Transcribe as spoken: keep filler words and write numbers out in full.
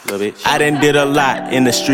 Little bitch. I done did a lot in the street.